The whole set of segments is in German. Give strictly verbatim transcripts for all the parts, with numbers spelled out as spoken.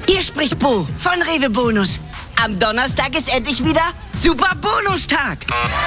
Hier spricht Bo von Rewe Bonus. Am Donnerstag ist endlich wieder Super Bonustag.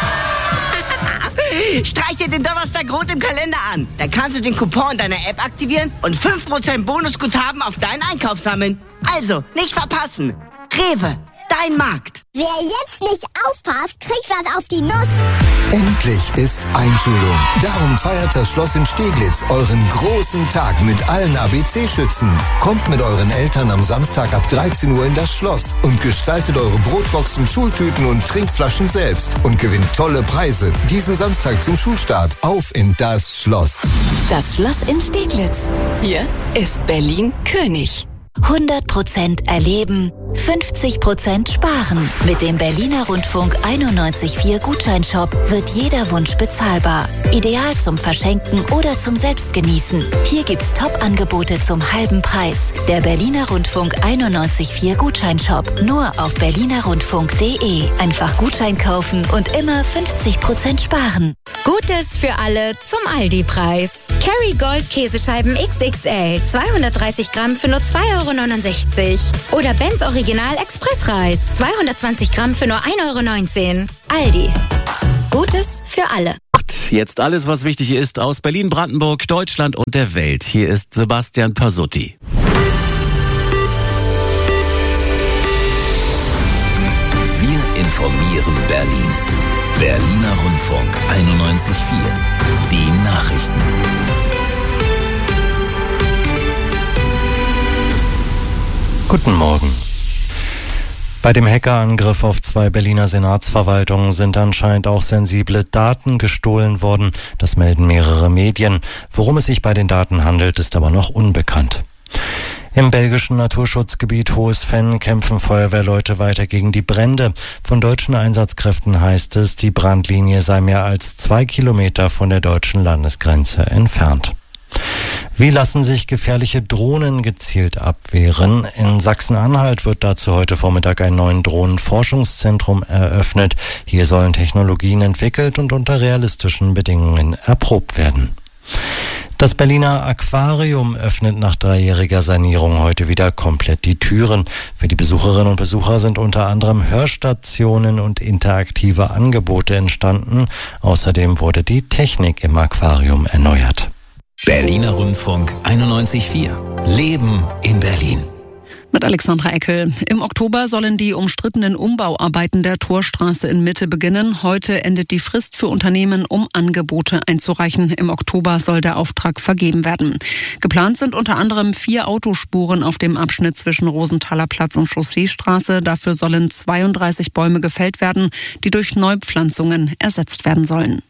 Streich dir den Donnerstag rot im Kalender an. Dann kannst du den Coupon in deiner App aktivieren und fünf Prozent Bonusguthaben auf deinen Einkauf sammeln. Also, nicht verpassen. Rewe, dein Markt. Wer jetzt nicht aufpasst, kriegt was auf die Nuss. Endlich ist Einschulung. Darum feiert das Schloss in Steglitz euren großen Tag mit allen A B C-Schützen. Kommt mit euren Eltern am Samstag ab dreizehn Uhr in das Schloss und gestaltet eure Brotboxen, Schultüten und Trinkflaschen selbst und gewinnt tolle Preise. Diesen Samstag zum Schulstart. Auf in das Schloss. Das Schloss in Steglitz. Hier ist Berlin König. hundert Prozent erleben, fünfzig Prozent sparen. Mit dem Berliner Rundfunk einundneunzig Komma vier Gutscheinshop wird jeder Wunsch bezahlbar. Ideal zum Verschenken oder zum Selbstgenießen. Hier gibt's Top-Angebote zum halben Preis. Der Berliner Rundfunk einundneunzig Komma vier Gutscheinshop. Nur auf berliner rundfunk punkt de. Einfach Gutschein kaufen und immer fünfzig Prozent sparen. Gutes für alle zum Aldi-Preis. Kerry Gold Käsescheiben X X L. zweihundertdreißig Gramm für nur zwei Euro neunundsechzig. Oder Benz Original Expressreis. zweihundertzwanzig Gramm für nur ein Euro neunzehn. Aldi. Gutes für alle. Jetzt alles, was wichtig ist aus Berlin, Brandenburg, Deutschland und der Welt. Hier ist Sebastian Pasutti. Wir informieren Berlin. Berliner Rundfunk einundneunzig Komma vier. Die Nachrichten. Guten Morgen. Bei dem Hackerangriff auf zwei Berliner Senatsverwaltungen sind anscheinend auch sensible Daten gestohlen worden. Das melden mehrere Medien. Worum es sich bei den Daten handelt, ist aber noch unbekannt. Im belgischen Naturschutzgebiet Hohes Venn kämpfen Feuerwehrleute weiter gegen die Brände. Von deutschen Einsatzkräften heißt es, die Brandlinie sei mehr als zwei Kilometer von der deutschen Landesgrenze entfernt. Wie lassen sich gefährliche Drohnen gezielt abwehren? In Sachsen-Anhalt wird dazu heute Vormittag ein neues Drohnenforschungszentrum eröffnet. Hier sollen Technologien entwickelt und unter realistischen Bedingungen erprobt werden. Das Berliner Aquarium öffnet nach dreijähriger Sanierung heute wieder komplett die Türen. Für die Besucherinnen und Besucher sind unter anderem Hörstationen und interaktive Angebote entstanden. Außerdem wurde die Technik im Aquarium erneuert. Berliner Rundfunk einundneunzig Komma vier. Leben in Berlin. Mit Alexandra Eckel. Im Oktober sollen die umstrittenen Umbauarbeiten der Torstraße in Mitte beginnen. Heute endet die Frist für Unternehmen, um Angebote einzureichen. Im Oktober soll der Auftrag vergeben werden. Geplant sind unter anderem vier Autospuren auf dem Abschnitt zwischen Rosenthaler Platz und Chausseestraße. Dafür sollen zweiunddreißig Bäume gefällt werden, die durch Neupflanzungen ersetzt werden sollen.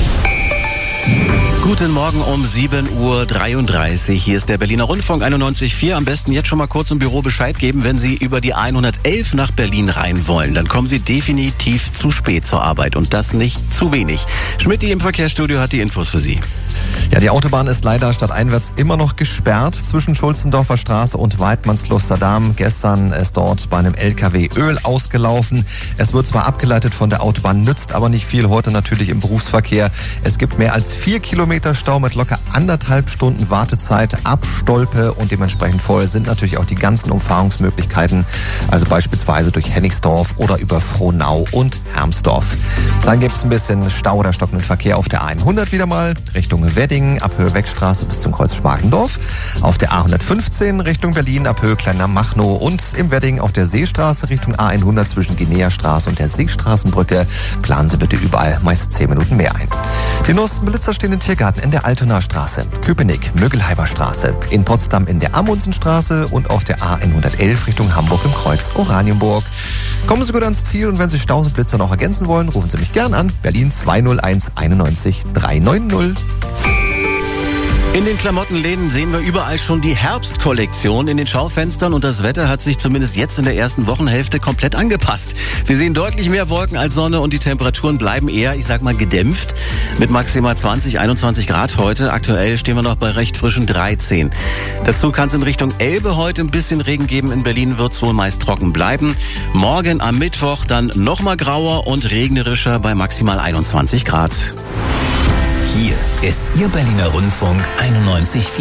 Guten Morgen um sieben Uhr dreiunddreißig. Hier ist der Berliner Rundfunk einundneunzig Komma vier. Am besten jetzt schon mal kurz im Büro Bescheid geben, wenn Sie über die hundertelf nach Berlin rein wollen. Dann kommen Sie definitiv zu spät zur Arbeit und das nicht zu wenig. Schmidti im Verkehrsstudio hat die Infos für Sie. Ja, die Autobahn ist leider stadteinwärts immer noch gesperrt zwischen Schulzendorfer Straße und Weidmannskloster-Damm. Gestern ist dort bei einem L K W Öl ausgelaufen. Es wird zwar abgeleitet von der Autobahn, nützt aber nicht viel. Heute natürlich im Berufsverkehr. Es gibt mehr als vier Kilometer Stau mit locker anderthalb Stunden Wartezeit ab Stolpe und dementsprechend voll sind natürlich auch die ganzen Umfahrungsmöglichkeiten, also beispielsweise durch Hennigsdorf oder über Frohnau und Hermsdorf. Dann gibt es ein bisschen Stau oder stockenden Verkehr auf der A hundert wieder mal Richtung Wedding ab Höhe Wegstraße bis zum Kreuz Schmargendorf, auf der A hundertfünfzehn Richtung Berlin ab Höhe Kleiner Machnow und im Wedding auf der Seestraße Richtung A hundert zwischen Guineastraße und der Seestraßenbrücke. Planen Sie bitte überall meist zehn Minuten mehr ein. Die neuesten Blitzer stehen im Tiergarten in der Altonaer Straße, Köpenick, Mögelheimer Straße, in Potsdam in der Amundsenstraße und auf der A hundertelf Richtung Hamburg im Kreuz Oranienburg. Kommen Sie gut ans Ziel und wenn Sie Staus und Blitzer noch ergänzen wollen, rufen Sie mich gern an. Berlin zwei null eins einundneunzig dreihundertneunzig. In den Klamottenläden sehen wir überall schon die Herbstkollektion in den Schaufenstern und das Wetter hat sich zumindest jetzt in der ersten Wochenhälfte komplett angepasst. Wir sehen deutlich mehr Wolken als Sonne und die Temperaturen bleiben eher, ich sag mal, gedämpft mit maximal zwanzig, einundzwanzig Grad heute. Aktuell stehen wir noch bei recht frischen dreizehn. Dazu kann es in Richtung Elbe heute ein bisschen Regen geben. In Berlin wird es wohl meist trocken bleiben. Morgen am Mittwoch dann nochmal grauer und regnerischer bei maximal einundzwanzig Grad. Hier ist Ihr Berliner Rundfunk einundneunzig Komma vier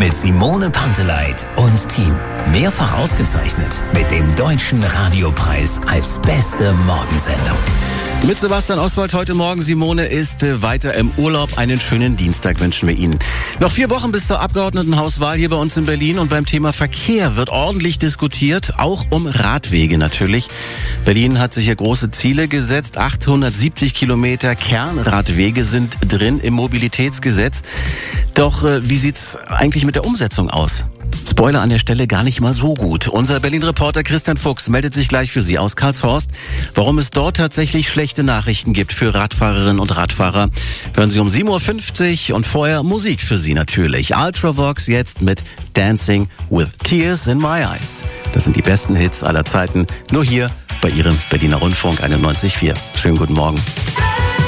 mit Simone Panteleit und Team. Mehrfach ausgezeichnet mit dem Deutschen Radiopreis als beste Morgensendung. Mit Sebastian Oswald heute Morgen. Simone ist äh, weiter im Urlaub. Einen schönen Dienstag wünschen wir Ihnen. Noch vier Wochen bis zur Abgeordnetenhauswahl hier bei uns in Berlin. Und beim Thema Verkehr wird ordentlich diskutiert, auch um Radwege natürlich. Berlin hat sich ja große Ziele gesetzt. achthundertsiebzig Kilometer Kernradwege sind drin im Mobilitätsgesetz. Doch äh, wie sieht's eigentlich mit der Umsetzung aus? Spoiler an der Stelle, gar nicht mal so gut. Unser Berlin-Reporter Christian Fuchs meldet sich gleich für Sie aus Karlshorst. Warum es dort tatsächlich schlechte Nachrichten gibt für Radfahrerinnen und Radfahrer, hören Sie um sieben Uhr fünfzig und vorher Musik für Sie natürlich. Ultravox jetzt mit Dancing with Tears in My Eyes. Das sind die besten Hits aller Zeiten, nur hier bei Ihrem Berliner Rundfunk einundneunzig Komma vier. Schönen guten Morgen.